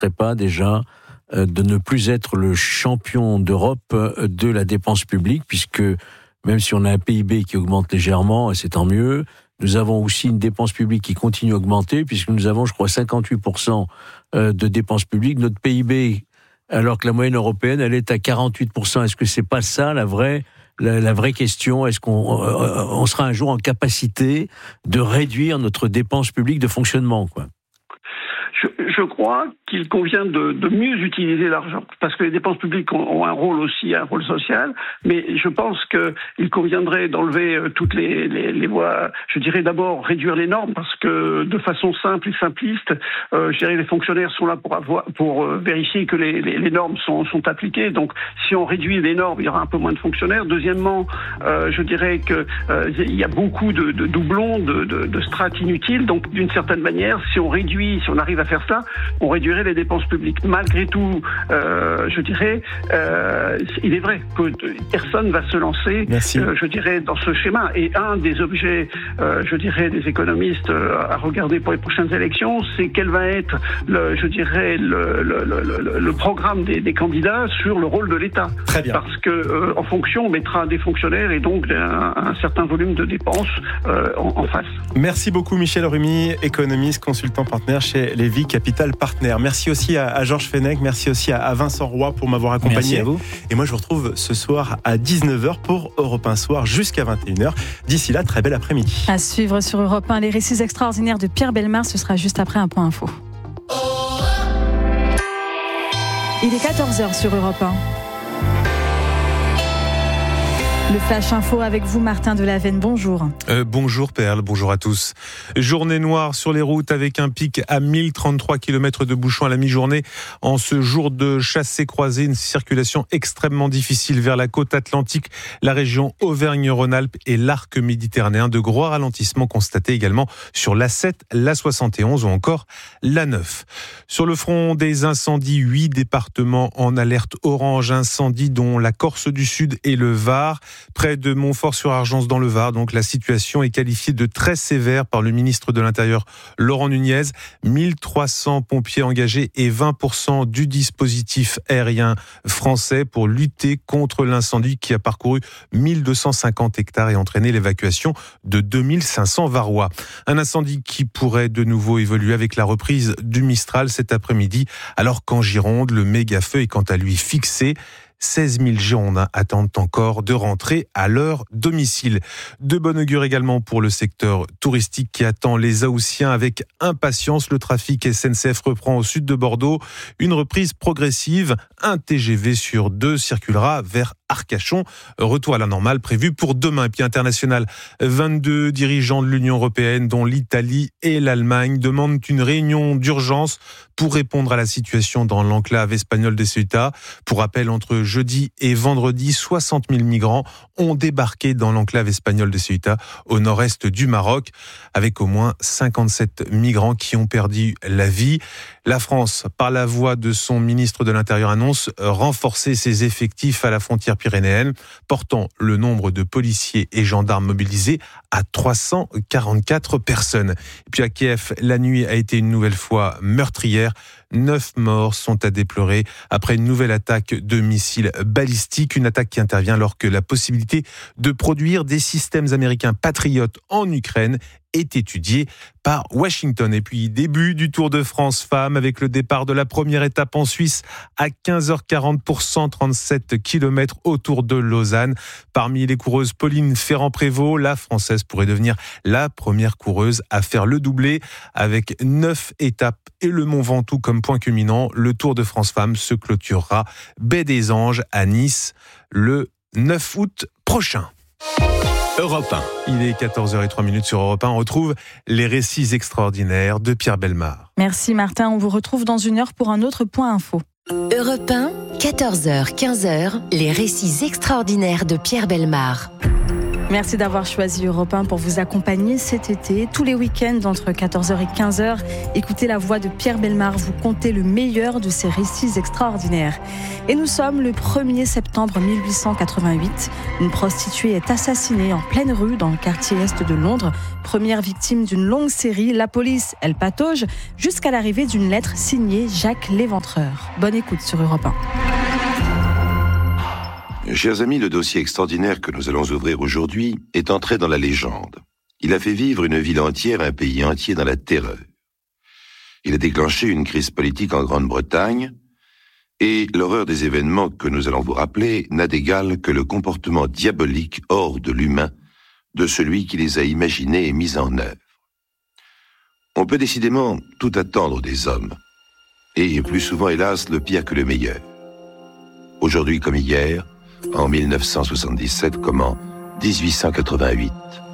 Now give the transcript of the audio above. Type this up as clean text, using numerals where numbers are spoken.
pas déjà de ne plus être le champion d'Europe de la dépense publique, puisque même si on a un PIB qui augmente légèrement, et c'est tant mieux, nous avons aussi une dépense publique qui continue à augmenter, puisque nous avons, je crois, 58% de dépenses publiques. Notre PIB, alors que la moyenne européenne, elle est à 48%. Est-ce que c'est pas ça la vraie question? Est-ce qu'on sera un jour en capacité de réduire notre dépense publique de fonctionnement, quoi? Je crois qu'il convient de mieux utiliser l'argent, parce que les dépenses publiques ont un rôle aussi, un rôle social, mais je pense qu'il conviendrait d'enlever toutes les voies. Je dirais d'abord réduire les normes, parce que de façon simple et simpliste, je dirais les fonctionnaires sont là pour vérifier que les normes sont appliquées. Donc si on réduit les normes, il y aura un peu moins de fonctionnaires. Deuxièmement, je dirais que il y a beaucoup de doublons, de strates inutiles. Donc d'une certaine manière, si on arrive à faire ça, on réduirait les dépenses publiques. Malgré tout, je dirais, il est vrai que personne va se lancer, je dirais, dans ce schéma. Et un des objets, je dirais, des économistes à regarder pour les prochaines élections, c'est quel va être, le programme des candidats sur le rôle de l'État. Très bien. Parce que en fonction, on mettra des fonctionnaires et donc un certain volume de dépenses en face. Merci beaucoup Michel Rumi, économiste, consultant partenaire chez Lévy Capital Partners. Merci aussi à Georges Fenech, merci aussi à Vincent Roy pour m'avoir accompagné. Merci à vous. Et moi je vous retrouve ce soir à 19h pour Europe 1 Soir jusqu'à 21h. D'ici là, très bel après-midi. À suivre sur Europe 1, les récits extraordinaires de Pierre Bellemare, ce sera juste après un point info. Il est 14h sur Europe 1. Le Flash Info avec vous, Martin Delaveine. Bonjour. Bonjour Perle, bonjour à tous. Journée noire sur les routes avec un pic à 1033 km de bouchons à la mi-journée. En ce jour de chassé-croisé, une circulation extrêmement difficile vers la côte atlantique, la région Auvergne-Rhône-Alpes et l'arc méditerranéen. De gros ralentissements constatés également sur l'A7, l'A71 ou encore l'A9. Sur le front des incendies, 8 départements en alerte orange incendie, dont la Corse du Sud et le Var. Près de Montfort-sur-Argence dans le Var, donc la situation est qualifiée de très sévère par le ministre de l'Intérieur Laurent Nunez. 1300 pompiers engagés et 20% du dispositif aérien français pour lutter contre l'incendie qui a parcouru 1250 hectares et entraîné l'évacuation de 2500 Varois. Un incendie qui pourrait de nouveau évoluer avec la reprise du Mistral cet après-midi, alors qu'en Gironde, le méga-feu est quant à lui fixé. 16 000 Girondins attendent encore de rentrer à leur domicile. De bon augure également pour le secteur touristique qui attend les Haussiens avec impatience. Le trafic SNCF reprend au sud de Bordeaux. Une reprise progressive. Un TGV sur 2 circulera vers Arcachon. Retour à la normale prévu pour demain. Et puis international, 22 dirigeants de l'Union européenne, dont l'Italie et l'Allemagne, demandent une réunion d'urgence pour répondre à la situation dans l'enclave espagnole de Ceuta. Pour rappel, entre jeudi et vendredi, 60 000 migrants ont débarqué dans l'enclave espagnole de Ceuta, au nord-est du Maroc, avec au moins 57 migrants qui ont perdu la vie. La France, par la voix de son ministre de l'Intérieur, annonce renforcer ses effectifs à la frontière pyrénéenne, portant le nombre de policiers et gendarmes mobilisés à 344 personnes. Et puis à Kiev, la nuit a été une nouvelle fois meurtrière. 9 morts sont à déplorer après une nouvelle attaque de missiles balistiques. Une attaque qui intervient alors que la possibilité de produire des systèmes américains Patriot en Ukraine est étudiée par Washington. Et puis, début du Tour de France Femmes avec le départ de la première étape en Suisse à 15h40 pour 137 km autour de Lausanne. Parmi les coureuses, Pauline Ferrand-Prévot, la Française pourrait devenir la première coureuse à faire le doublé avec 9 étapes et le Mont Ventoux comme point culminant. Le Tour de France Femmes se clôturera Baie des Anges à Nice le 9 août prochain. Europe 1. Il est 14h03 sur Europe 1. On retrouve les récits extraordinaires de Pierre Bellemare. Merci Martin, on vous retrouve dans une heure pour un autre point info. Europe 1, 14h, 15h, les récits extraordinaires de Pierre Bellemare. Merci d'avoir choisi Europe 1 pour vous accompagner cet été. Tous les week-ends, entre 14h et 15h, écoutez la voix de Pierre Bellemare vous conter le meilleur de ses récits extraordinaires. Et nous sommes le 1er septembre 1888. Une prostituée est assassinée en pleine rue dans le quartier est de Londres. Première victime d'une longue série, la police, elle patauge jusqu'à l'arrivée d'une lettre signée Jacques l'Éventreur. Bonne écoute sur Europe 1. Chers amis, le dossier extraordinaire que nous allons ouvrir aujourd'hui est entré dans la légende. Il a fait vivre une ville entière, un pays entier dans la terreur. Il a déclenché une crise politique en Grande-Bretagne et l'horreur des événements que nous allons vous rappeler n'a d'égal que le comportement diabolique hors de l'humain de celui qui les a imaginés et mis en œuvre. On peut décidément tout attendre des hommes et plus souvent, hélas, le pire que le meilleur. Aujourd'hui comme hier, en 1977 comme en 1888.